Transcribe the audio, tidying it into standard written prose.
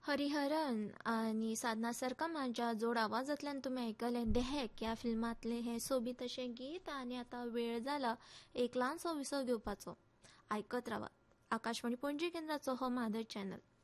हरिहरन आणि साधना सरगम हांच्या जोड आवाजांतल्यान तुम्ही ऐकले देहेक या फिल्मातले हे सोबीत अशें गीत. आणि आता वेळ जाला एक ल्हानसो विसव घेवपाचो. ऐकत रावात आकाशवाणी पणजी केंद्राचो हो मादर चॅनल.